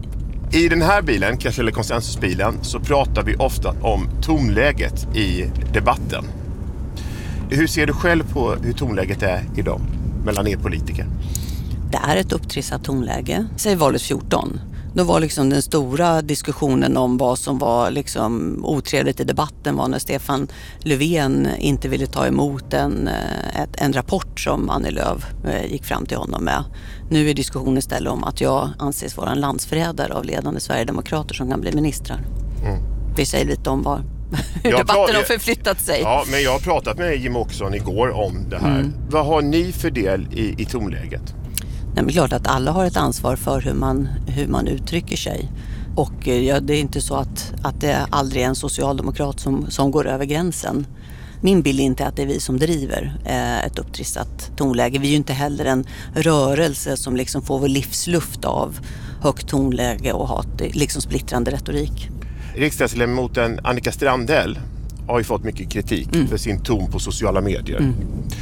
I den här bilen, kanske eller konsensusbilen, så pratar vi ofta om tonläget i debatten. Hur ser du själv på hur tonläget är idag mellan er politiker? Det är ett upptrissat tonläge. Säg valet fjorton. Då var liksom den stora diskussionen om vad som var liksom otrevligt i debatten var när Stefan Löfven inte ville ta emot en, ett, en rapport som Annie Lööf gick fram till honom med. Nu är diskussionen istället om att jag anses vara en landsförrädare av ledande Sverigedemokrater som kan bli ministrar. Mm. Vi säger lite om var hur jag debatten har förflyttat sig. Ja, men jag har pratat med Jim Åkesson igår om det här. Mm. Vad har ni för del i, i tonläget? Nej, men klart att alla har ett ansvar för hur man, hur man uttrycker sig. Och ja, det är inte så att, att det aldrig är en socialdemokrat som, som går över gränsen. Min bild är inte att det är vi som driver eh, ett upptrissat tonläge. Vi är ju inte heller en rörelse som liksom får vår livsluft av högt tonläge och hat, liksom splittrande retorik. Riksdagsledamoten Annika Strandhäll har ju fått mycket kritik mm. för sin ton på sociala medier. Mm.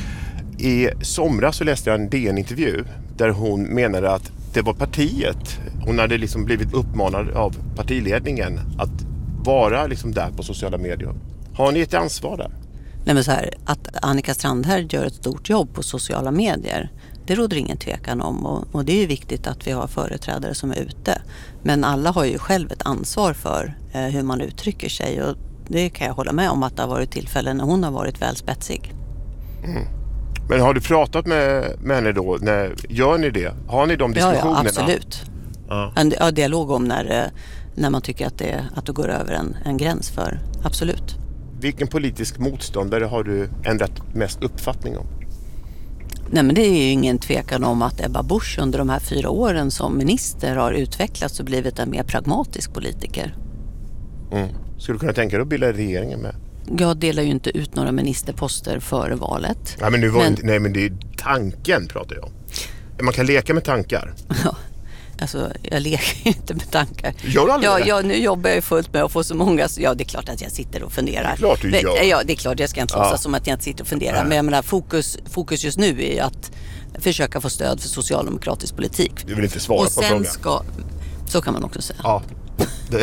I somras så läste jag en D N-intervju där hon menade att det var partiet. Hon hade liksom blivit uppmanad av partiledningen att vara liksom där på sociala medier. Har ni ett ansvar där? Nej, men så här, att Annika Strandhäll gör ett stort jobb på sociala medier, det råder ingen tvekan om, och, och det är ju viktigt att vi har företrädare som är ute. Men alla har ju själv ett ansvar för eh, hur man uttrycker sig, och det kan jag hålla med om att det har varit tillfällen när hon har varit väl spetsig. Mm. Men har du pratat med, med henne då? När, gör ni det? Har ni de diskussionerna? Ja, ja absolut. Ja. En ja, dialog om när, när man tycker att det, att det går över en, en gräns för. Absolut. Vilken politisk motståndare har du ändrat mest uppfattning om? Nej, men det är ju ingen tvekan om att Ebba Busch under de här fyra åren som minister har utvecklats och blivit en mer pragmatisk politiker. Mm. Skulle du kunna tänka dig att bilda regeringen med? Jag delar ju inte ut några ministerposter före valet. Ja, men nu var men... Inte, nej, men det är tanken pratar jag om. Man kan leka med tankar. Ja, alltså jag leker inte med tankar. Gör du aldrig ja, det? ja, nu jobbar jag fullt med att få så många. Ja, det är klart att jag sitter och funderar. Det är klart du gör. Ja, det är klart. Jag ska inte låtsas ja. som att jag inte sitter och funderar. Nej. Men jag menar, fokus, fokus just nu är att försöka få stöd för socialdemokratisk politik. Du vill inte svara och på sen frågan. Ska, så kan man också säga. Ja. Det.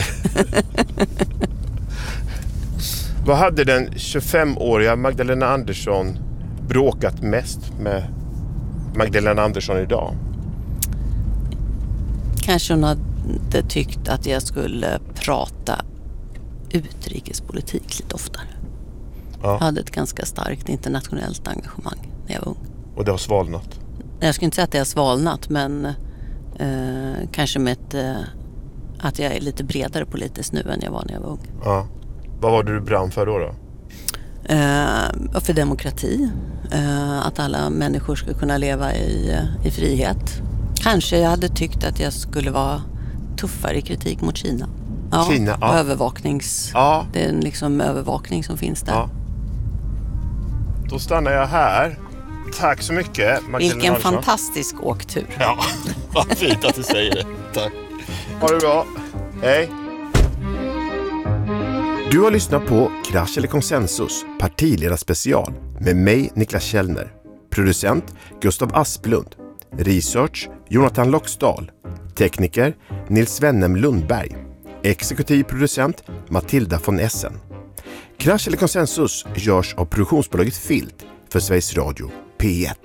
Vad hade den tjugofemåriga Magdalena Andersson bråkat mest med Magdalena Andersson idag? Kanske hon hade tyckt att jag skulle prata utrikespolitik lite oftare. Ja. Jag hade ett ganska starkt internationellt engagemang när jag var ung. Och det har svalnat? Jag skulle inte säga att det har svalnat, men eh, kanske med ett, eh, att jag är lite bredare politiskt nu än jag var när jag var ung. Ja. Vad var det du brann för då? då? Eh, för demokrati. Eh, att alla människor ska kunna leva i, i frihet. Kanske jag hade tyckt att jag skulle vara tuffare i kritik mot Kina. Ja, Kina, ja. Övervaknings, ja. Det är en liksom övervakning som finns där. Ja. Då stannar jag här. Tack så mycket, Magdalena Vilken Andersson. Fantastisk åktur. Ja, vad fint att du säger det. Tack. Ha det bra. Hej. Du har lyssnat på Krasch eller konsensus, partiledarspecial med mig, Niklas Källner. Producent Gustav Asplund. Research Jonathan Loxdal. Tekniker Nils Wennem Lundberg. Exekutiv producent Matilda von Essen. Krasch eller konsensus görs av produktionsbolaget Filt för Sveriges Radio P ett.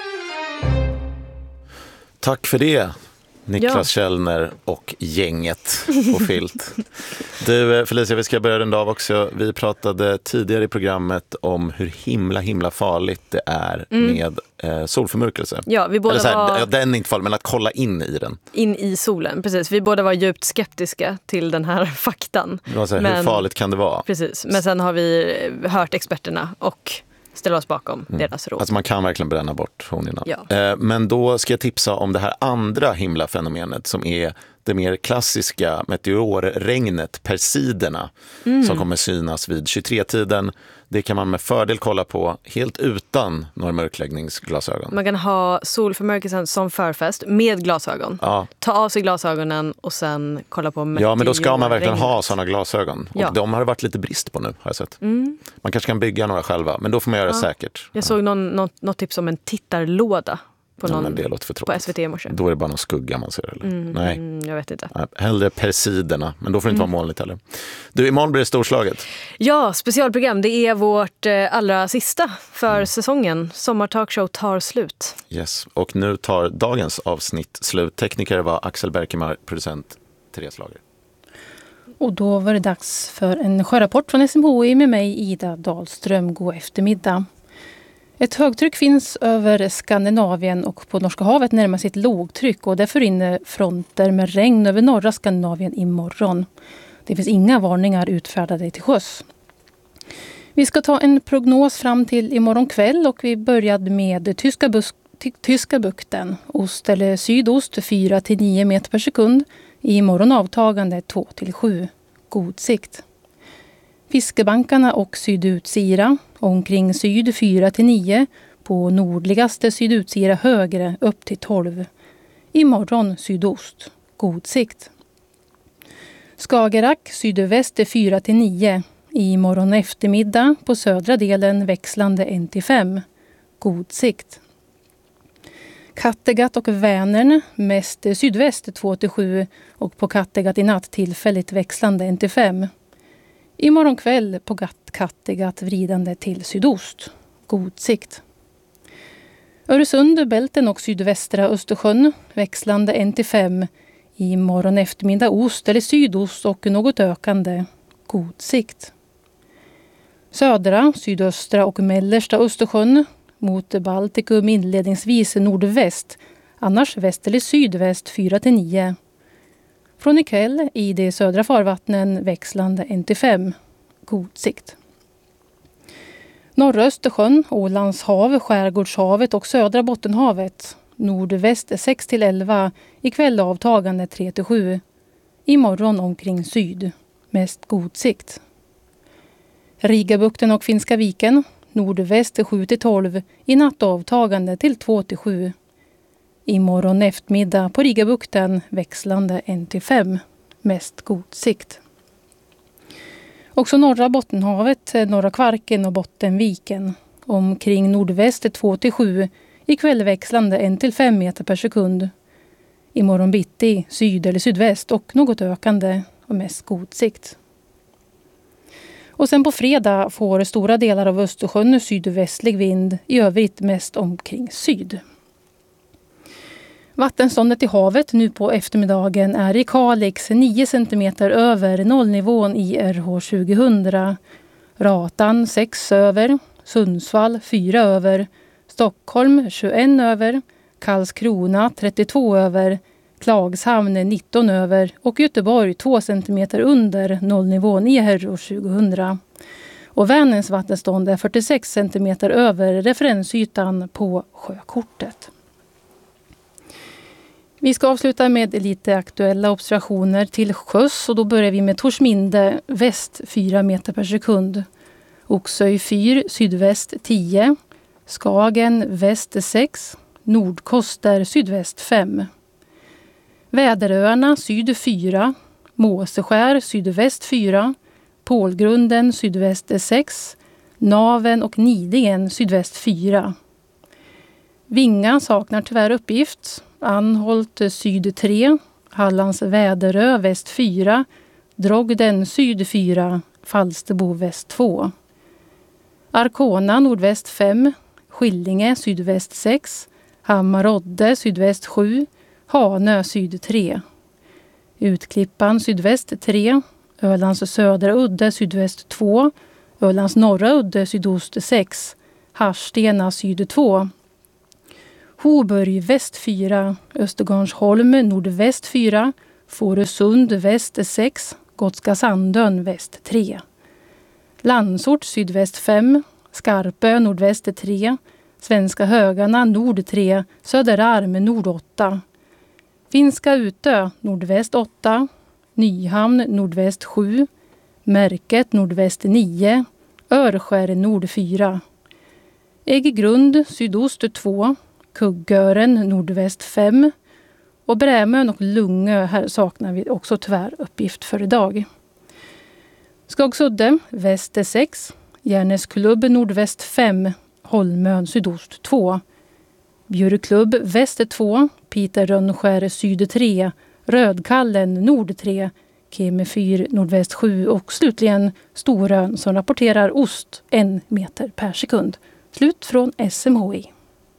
Tack för det, Niklas Ja. Källner och gänget på Filt. Du Felicia, vi ska börja den dag också. Vi pratade tidigare i programmet om hur himla himla farligt det är Mm. med eh, solförmörkelse. Ja, vi båda Eller så här, var- ja, den är inte farlig, men att kolla in i den. In i solen, precis. Vi båda var djupt skeptiska till den här faktan. Det var så här, hur farligt kan det vara? Precis, men sen har vi hört experterna och ställer oss bakom Mm. deras råd. Alltså man kan verkligen bränna bort honorna. Ja. Eh, men då ska jag tipsa om det här andra himlafenomenet som är det mer klassiska meteorregnet, Persiderna, Mm. som kommer synas vid tjugotre-tiden. Det kan man med fördel kolla på helt utan några mörkläggningsglasögon. Man kan ha solförmörkelsen som förfest med glasögon. Ja. Ta av sig glasögonen och sen kolla på Ja, men då ska man verkligen meteorregnet. ha sådana glasögon. Ja. Och de har det varit lite brist på nu, har jag sett. Mm. Man kanske kan bygga några själva, men då får man göra Ja. det säkert. Jag såg någon, något, något tips om en tittarlåda på, Ja, någon, men det låter för på tråkigt. S V T i morse. Då är det bara någon skugga man ser, eller? Mm, Nej. mm, jag vet inte. Nej, hellre Persiderna, men då får det inte Mm. vara molnigt heller. Du, imorgon blir det storslaget. Ja, specialprogram. Det är vårt eh, allra sista för Mm. säsongen. Sommartalkshow tar slut. Yes. Och nu tar dagens avsnitt slut. Tekniker var Axel Berkemar, producent Therese Lager. Och då var det dags för en sjörapport från S M H I med mig, Ida Dahlström. God eftermiddag. Ett högtryck finns över Skandinavien och på Norska havet närmar sig ett lågtryck och därför inne fronter med regn över norra Skandinavien imorgon. Det finns inga varningar utfärdade till sjöss. Vi ska ta en prognos fram till imorgon kväll och vi började med tyska, bus- ty- tyska bukten. Ost eller sydost fyra till nio meter per sekund. Imorgon avtagande två till sju. God sikt. Fiskebankarna och sydutsira omkring syd fyra till nio, på nordligaste sydutsira högre upp till tolv. Imorgon sydost, god sikt. Skagerrak sydväst fyra till nio, imorgon eftermiddag på södra delen växlande ett till fem, god sikt. Kattegatt och Vänern mest sydväst två till sju och på Kattegatt i natt tillfälligt växlande ett till fem. Imorgon kväll på Gatt Kattegatt vridande till sydost. God sikt. Öresund, Bälten och sydvästra Östersjön växlande ett till fem. Imorgon eftermiddag ost eller sydost och något ökande. God sikt. Södra, sydöstra och mellersta Östersjön mot Baltikum inledningsvis nordväst. Annars väst eller sydväst fyra till nio. Från ikväll i de södra farvattnen växlande ett till fem. God sikt. Norra Östersjön, Ålands hav, Skärgårdshavet och södra Bottenhavet. Nordväst sex till elva. Ikväll avtagande tre till sju. Imorgon omkring syd. Mest god sikt. Rigabukten och Finska viken. Nordväst sju till tolv. I natt avtagande till två till sju. Imorgon eftermiddag på Rigabukten växlande ett till fem. Mest god sikt. Också norra Bottenhavet, norra Kvarken och Bottenviken. Omkring nordväst två till sju. Ikväll växlande ett till fem meter per sekund. Imorgon bitti syd eller sydväst och något ökande och mest god sikt. Och sen på fredag får stora delar av Östersjön sydvästlig vind. I övrigt mest omkring syd. Vattenståndet i havet nu på eftermiddagen är i Kalix nio centimeter över nollnivån i R H tjugohundra. Ratan sex över, Sundsvall fyra över, Stockholm tjugoett över, Karlskrona trettiotvå över, Klagshamn nitton över och Göteborg två centimeter under nollnivån i R H tjugohundra. Och Vänerns vattenstånd är fyrtiosex centimeter över referensytan på sjökortet. Vi ska avsluta med lite aktuella observationer till sjöss och då börjar vi med Torsminde väst fyra meter per sekund. Oxöj fyr sydväst tio, Skagen väst sex, Nordkoster sydväst fem. Väderöarna syd fyra, Måseskär sydväst fyra, Pålgrunden sydväst sex, Naven och Nidingen sydväst fyra. Vinga saknar tyvärr uppgift. Anholt syd tre, Hallands Väderö väst fyra, Drogden syd fyra, Falsterbo väst två. Arkona nordväst fem, Skillinge sydväst sex, Hammarodde sydväst sju, Hanö syd tre. Utklippan sydväst tre, Ölands södra udde sydväst två, Ölands norra udde sydost sex, Harstena syd två. Hoburg väst fyra, Östergarnsholm nordväst fyra, Fårösund väst sex, Gotska Sandön väst tre. Landsort sydväst fem, Skarpö nordväst tre, Svenska Högarna nord tre, Söderarm nord åtta. Finska Utö nordväst åtta, Nyhamn nordväst sju, Märket nordväst nio, Örskär nord fyra. Äggegrund sydost två, Kuggören nordväst fem och Brämön och Lungö, här saknar vi också tyvärr uppgift för idag. Skagsudde väst sex, Järnäsklubb nordväst fem, Holmön sydost två. Bjurklubb väst två, Peter Rönnskär syd tre, Rödkallen nord tre, Kemefyr nordväst sju och slutligen Storön som rapporterar ost en meter per sekund. Slut från S M H I.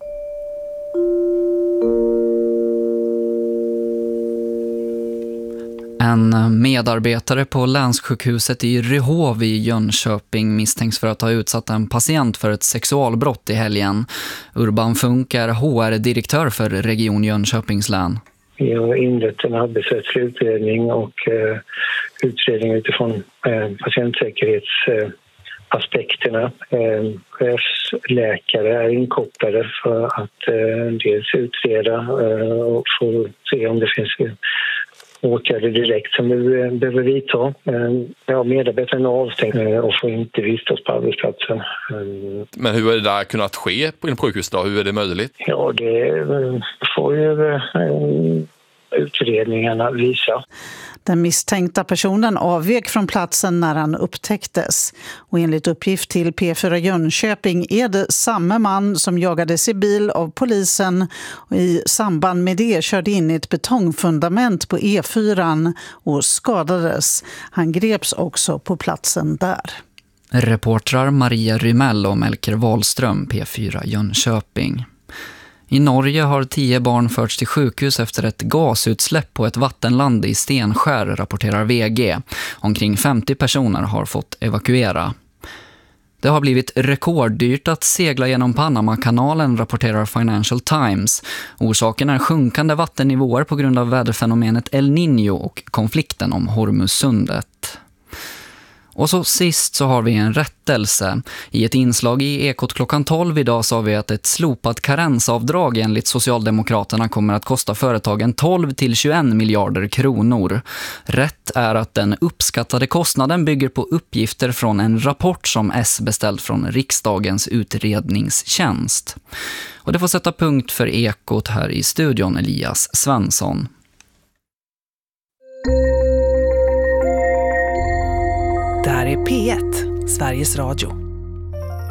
En medarbetare på länssjukhuset i Ryhov i Jönköping misstänks för att ha utsatt en patient för ett sexualbrott i helgen. Urban Funk är H R-direktör för Region Jönköpings län. Vi har inlett en arbetsrättslig utredning och eh, utredning utifrån eh, patientsäkerhetsaspekterna. Eh, chefsläkare är inkopplade för att eh, dels utreda eh, och få se om det finns åtgärder direkt som vi behöver vidta. Ja, medarbetaren är avstängd och får inte vistas på arbetsplatsen. Men hur är det där kunnat ske på en sjukhus då? Hur är det möjligt? Ja, det får ju utredningarna visa. Den misstänkta personen avvek från platsen när han upptäcktes. Och enligt uppgift till P fyra Jönköping är det samma man som jagades i bil av polisen och i samband med det körde in i ett betongfundament på E fyra och skadades. Han greps också på platsen där. Reportrar Maria Rymell och Melker Wahlström, P fyra Jönköping. I Norge har tio barn förts till sjukhus efter ett gasutsläpp på ett vattenland i Stenskär, rapporterar V G. Omkring femtio personer har fått evakuera. Det har blivit rekorddyrt att segla genom Panamakanalen, rapporterar Financial Times. Orsaken är sjunkande vattennivåer på grund av väderfenomenet El Niño och konflikten om Hormuzsundet. Och så sist så har vi en rättelse. I ett inslag i Ekot klockan tolv idag sa vi att ett slopat karensavdrag enligt Socialdemokraterna kommer att kosta företagen tolv till tjugoen miljarder kronor. Rätt är att den uppskattade kostnaden bygger på uppgifter från en rapport som S beställt från riksdagens utredningstjänst. Och det får sätta punkt för Ekot här i studion, Elias Svensson. Det här är P ett, Sveriges Radio.